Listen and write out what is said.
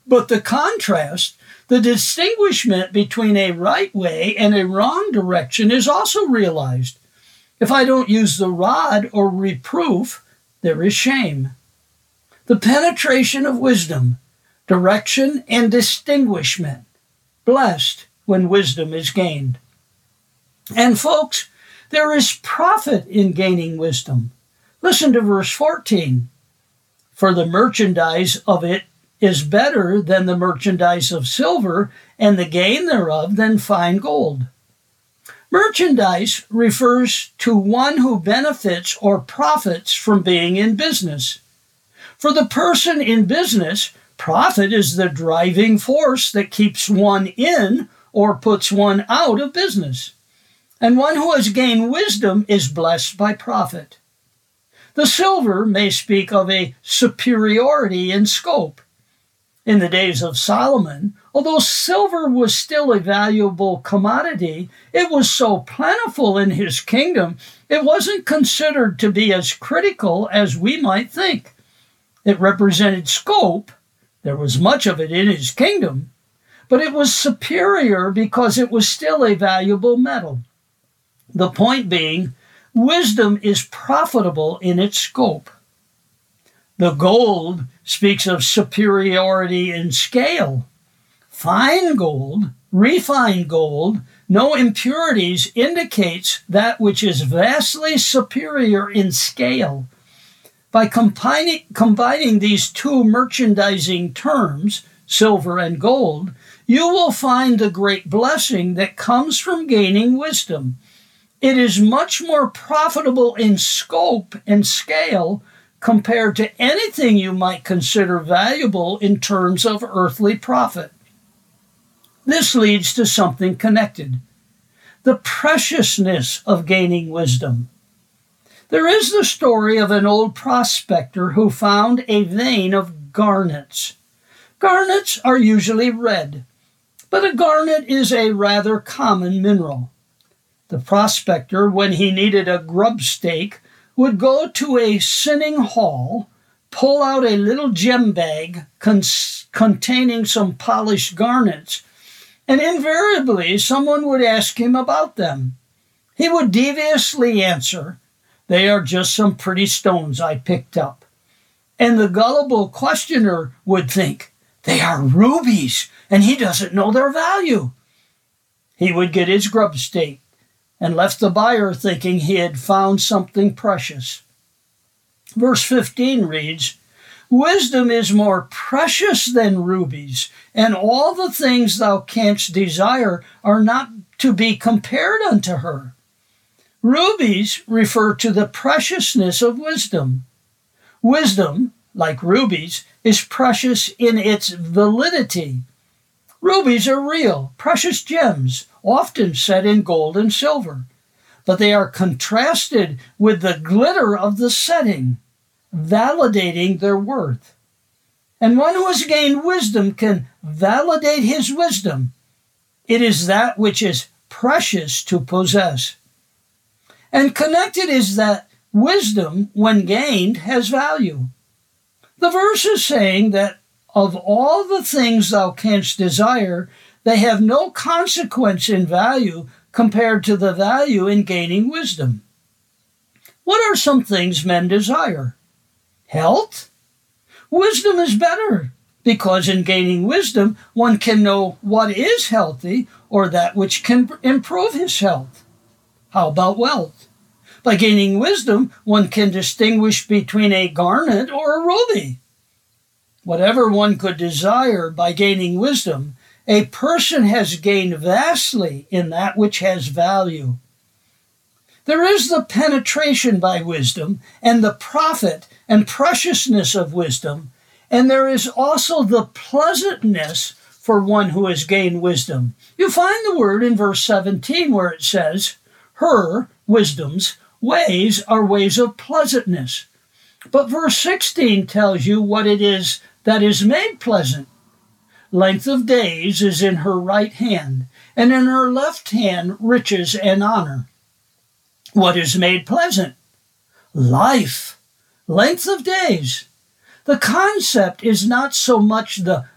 But the contrast, the distinguishment between a right way and a wrong direction is also realized. If I don't use the rod or reproof, there is shame. The penetration of wisdom, direction, and distinguishment. Blessed when wisdom is gained. And folks, there is profit in gaining wisdom. Listen to verse 14. For the merchandise of it is better than the merchandise of silver, and the gain thereof than fine gold. Merchandise refers to one who benefits or profits from being in business. For the person in business, profit is the driving force that keeps one in or puts one out of business. And one who has gained wisdom is blessed by profit. The silver may speak of a superiority in scope. In the days of Solomon, although silver was still a valuable commodity, it was so plentiful in his kingdom, it wasn't considered to be as critical as we might think. It represented scope. There was much of it in his kingdom, but it was superior because it was still a valuable metal. The point being, wisdom is profitable in its scope. The gold speaks of superiority in scale. Fine gold, refined gold, no impurities indicates that which is vastly superior in scale. By combining these two merchandising terms, silver and gold, you will find the great blessing that comes from gaining wisdom. It is much more profitable in scope and scale compared to anything you might consider valuable in terms of earthly profit. This leads to something connected: the preciousness of gaining wisdom. There is the story of an old prospector who found a vein of garnets. Garnets are usually red, but a garnet is a rather common mineral. The prospector, when he needed a grubstake, would go to a sinning hall, pull out a little gem bag containing some polished garnets, and invariably someone would ask him about them. He would deviously answer, "They are just some pretty stones I picked up." And the gullible questioner would think, "They are rubies, and he doesn't know their value." He would get his grubstake and left the buyer thinking he had found something precious. Verse 15 reads, "Wisdom is more precious than rubies, and all the things thou canst desire are not to be compared unto her." Rubies refer to the preciousness of wisdom. Wisdom, like rubies, is precious in its validity. Rubies are real, precious gems, often set in gold and silver, but they are contrasted with the glitter of the setting, validating their worth. And one who has gained wisdom can validate his wisdom. It is that which is precious to possess. And connected is that wisdom, when gained, has value. The verse is saying that of all the things thou canst desire, they have no consequence in value compared to the value in gaining wisdom. What are some things men desire? Health? Wisdom is better, because in gaining wisdom, one can know what is healthy or that which can improve his health. How about wealth? By gaining wisdom, one can distinguish between a garnet or a ruby. Whatever one could desire by gaining wisdom, a person has gained vastly in that which has value. There is the penetration by wisdom and the profit and preciousness of wisdom, and there is also the pleasantness for one who has gained wisdom. You find the word in verse 17 where it says, "Her," wisdom's, "ways are ways of pleasantness." But verse 16 tells you what it is that is made pleasant. Length of days is in her right hand, and in her left hand riches and honor. What is made pleasant? Life. Length of days. The concept is not so much the